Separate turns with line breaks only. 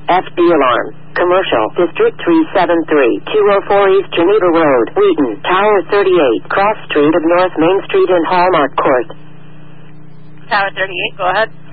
FD alarm. Commercial, District 373, 204 East Geneva Road, Wheaton, Tower 38, Cross Street of North Main Street and Hallmark Court.
Tower 38, go ahead.